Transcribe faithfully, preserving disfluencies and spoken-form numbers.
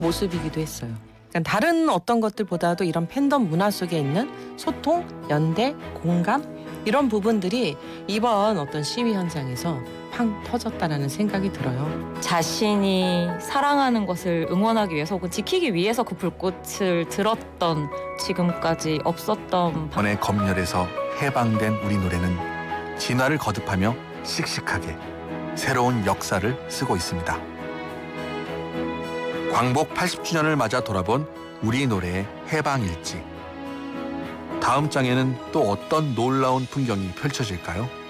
모습이기도 했어요. 그러니까 다른 어떤 것들보다도 이런 팬덤 문화 속에 있는 소통, 연대, 공감 이런 부분들이 이번 어떤 시위 현장에서 팡 터졌다라는 생각이 들어요. 자신이 사랑하는 것을 응원하기 위해서 혹은 지키기 위해서 그 불꽃을 들었던 지금까지 없었던 번의 검열에서 해방된 우리 노래는 진화를 거듭하며 씩씩하게 새로운 역사를 쓰고 있습니다. 광복 팔십 주년을 맞아 돌아본 우리 노래의 해방일지. 다음 장에는 또 어떤 놀라운 풍경이 펼쳐질까요?